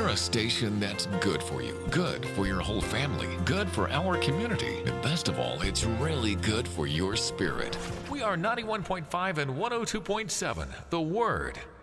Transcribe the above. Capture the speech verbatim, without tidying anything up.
We're a station that's good for you, good for your whole family, good for our community, and best of all, it's really good for your spirit. We are ninety-one point five and one oh two point seven, The Word.